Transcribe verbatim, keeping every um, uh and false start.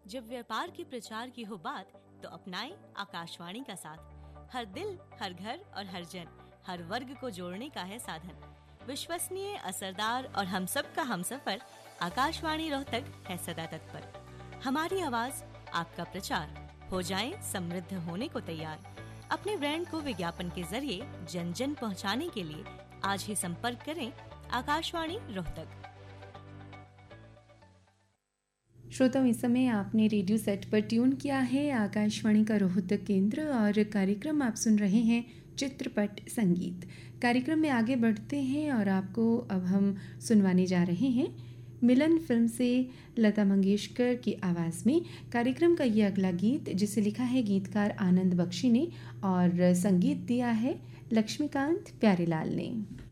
जब व्यापार के प्रचार की हो बात तो अपनाएं आकाशवाणी का साथ। हर दिल, हर घर और हर जन, हर वर्ग को जोड़ने का है साधन। विश्वसनीय, असरदार और हम सब का हमसफर आकाशवाणी रोहतक है सदा तत्पर। हमारी आवाज, आपका प्रचार, हो जाएं समृद्ध होने को तैयार। अपने ब्रांड को विज्ञापन के जरिए जन जन पहुंचाने के लिए आज ही संपर्क करें आकाशवाणी रोहतक। श्रोताओं, इस समय आपने रेडियो सेट पर ट्यून किया है आकाशवाणी का रोहतक केंद्र और कार्यक्रम आप सुन रहे हैं चित्रपट संगीत। कार्यक्रम में आगे बढ़ते हैं और आपको अब हम सुनवाने जा रहे हैं मिलन फिल्म से लता मंगेशकर की आवाज़ में कार्यक्रम का ये अगला गीत, जिसे लिखा है गीतकार आनंद बख्शी ने और संगीत दिया है लक्ष्मीकांत प्यारेलाल ने।